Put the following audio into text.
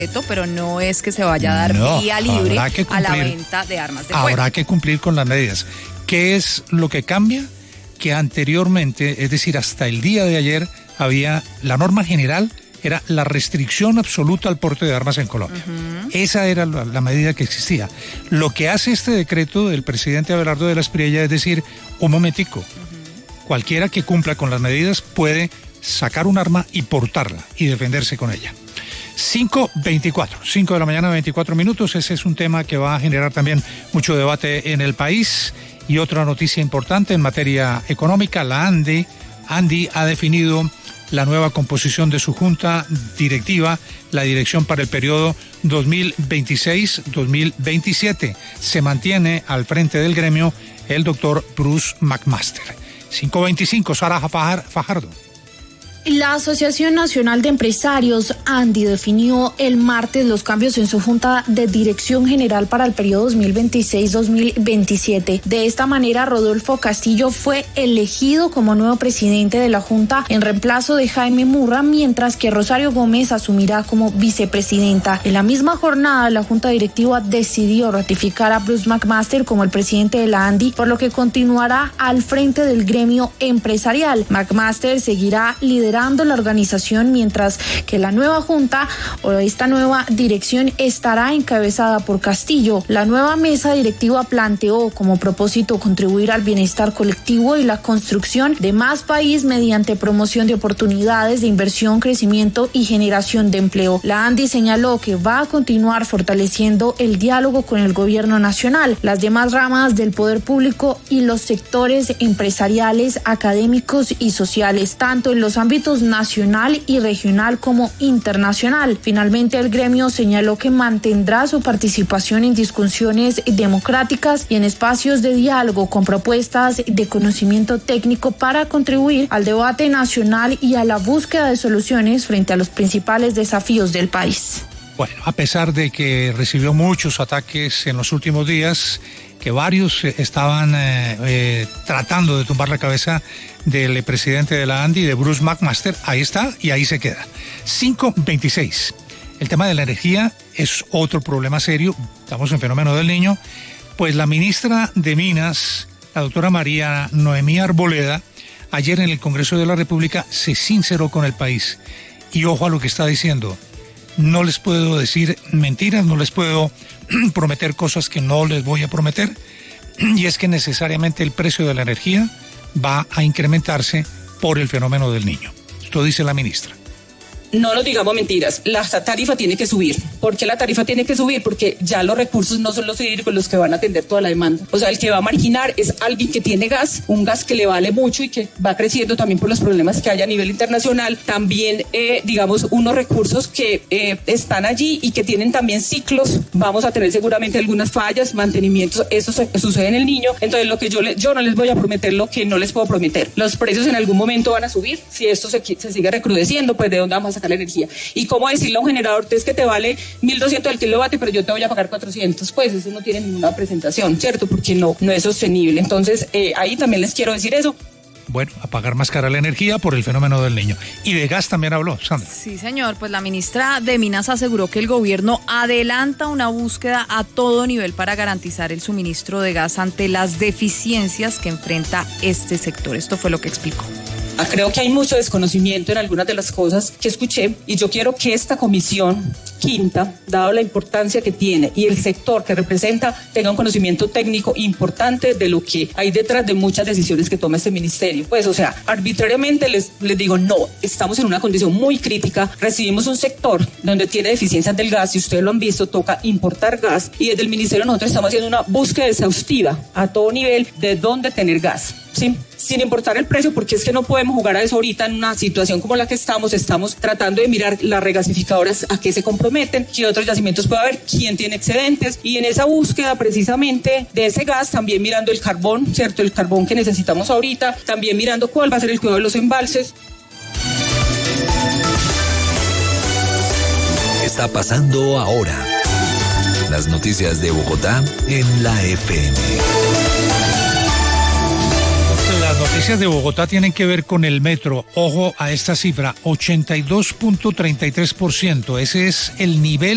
pero no es que se vaya a dar vía libre a la venta de armas de fuego. Habrá que cumplir con las medidas. ¿Qué es lo que cambia? Que anteriormente, es decir, hasta el día de ayer, había la norma general, era la restricción absoluta al porte de armas en Colombia. Esa era la medida que existía. Lo que hace este decreto del presidente Abelardo de la Espriella es decir, un momentico, cualquiera que cumpla con las medidas puede sacar un arma y portarla y defenderse con ella. 5 de la mañana, 24 minutos. Ese es un tema que va a generar también mucho debate en el país. Y otra noticia importante en materia económica, la ANDI ha definido la nueva composición de su junta directiva, la dirección para el periodo 2026-2027. Se mantiene al frente del gremio el doctor Bruce McMaster. 5:25, Sara Fajardo. La Asociación Nacional de Empresarios, ANDI, definió el martes los cambios en su Junta de Dirección General para el periodo 2026-2027. De esta manera, Rodolfo Castillo fue elegido como nuevo presidente de la Junta en reemplazo de Jaime Murra, mientras que Rosario Gómez asumirá como vicepresidenta. En la misma jornada, la Junta Directiva decidió ratificar a Bruce McMaster como el presidente de la ANDI, por lo que continuará al frente del gremio empresarial. McMaster seguirá liderando la organización, mientras que la nueva junta o esta nueva dirección estará encabezada por Castillo. La nueva mesa directiva planteó como propósito contribuir al bienestar colectivo y la construcción de más país mediante promoción de oportunidades de inversión, crecimiento y generación de empleo. La ANDI señaló que va a continuar fortaleciendo el diálogo con el gobierno nacional, las demás ramas del poder público y los sectores empresariales, académicos y sociales, tanto en los ámbitos nacional y regional como internacional. Finalmente, el gremio señaló que mantendrá su participación en discusiones democráticas y en espacios de diálogo con propuestas de conocimiento técnico para contribuir al debate nacional y a la búsqueda de soluciones frente a los principales desafíos del país. Bueno, a pesar de que recibió muchos ataques en los últimos días, que varios estaban tratando de tumbar la cabeza del presidente de la ANDI, de Bruce McMaster, ahí está y ahí se queda. 5:26. El tema de la energía es otro problema serio. Estamos en fenómeno del Niño. Pues la ministra de Minas, la doctora María Noemí Arboleda, ayer en el Congreso de la República se sinceró con el país. Y ojo a lo que está diciendo. No les puedo decir mentiras, no les puedo prometer cosas que no les voy a prometer, y es que necesariamente el precio de la energía va a incrementarse por el fenómeno del Niño. Esto dice la ministra. No nos digamos mentiras, la tarifa tiene que subir. ¿Por qué la tarifa tiene que subir? Porque ya los recursos no son los hídricos los que van a atender toda la demanda. O sea, el que va a marginar es alguien que tiene gas, un gas que le vale mucho y que va creciendo también por los problemas que hay a nivel internacional. También, digamos, unos recursos que están allí y que tienen también ciclos. Vamos a tener seguramente algunas fallas, mantenimientos, eso sucede en el Niño. Entonces, lo que yo no les voy a prometer lo que no les puedo prometer. Los precios en algún momento van a subir. Si esto se sigue recrudeciendo, pues ¿de dónde vamos a sacar la energía? Y cómo decirle a un generador, es que te vale 1.200 el kilovatio, pero yo te voy a pagar 400, pues eso no tiene ninguna presentación, ¿cierto? Porque no es sostenible. Entonces, ahí también les quiero decir eso. Bueno, a pagar más cara la energía por el fenómeno del Niño. Y de gas también habló, Sandra. Sí, señor, pues la ministra de Minas aseguró que el gobierno adelanta una búsqueda a todo nivel para garantizar el suministro de gas ante las deficiencias que enfrenta este sector. Esto fue lo que explicó. Creo que hay mucho desconocimiento en algunas de las cosas que escuché y yo quiero que esta comisión quinta, dado la importancia que tiene y el sector que representa, tenga un conocimiento técnico importante de lo que hay detrás de muchas decisiones que toma este ministerio. Pues, o sea, arbitrariamente les digo, no, estamos en una condición muy crítica, recibimos un sector donde tiene deficiencias del gas y ustedes lo han visto, toca importar gas y desde el ministerio nosotros estamos haciendo una búsqueda exhaustiva a todo nivel de dónde tener gas. ¿Sí? Sin importar el precio, porque es que no podemos jugar a eso ahorita en una situación como la que estamos tratando de mirar las regasificadoras a qué se comprometen, qué otros yacimientos puede haber, quién tiene excedentes, y en esa búsqueda precisamente de ese gas, también mirando el carbón, ¿cierto? El carbón que necesitamos ahorita, también mirando cuál va a ser el cuidado de los embalses. Está pasando ahora. Las noticias de Bogotá en la FM. Las noticias de Bogotá tienen que ver con el metro. Ojo a esta cifra, 82.33%. Ese es el nivel